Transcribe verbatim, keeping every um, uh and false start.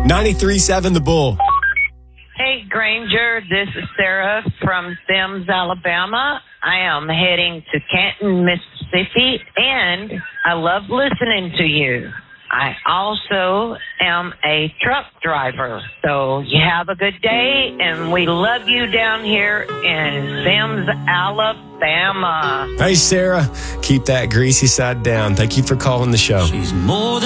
ninety-three point seven The Bull. Hey, Granger, this is Sarah from Sims, Alabama. I am heading to Canton, Mississippi, and I love listening to you. I also am a truck driver. So you have a good day, and we love you down here in Sims, Alabama. Hey, Sarah, keep that greasy side down. Thank you for calling the show. She's more than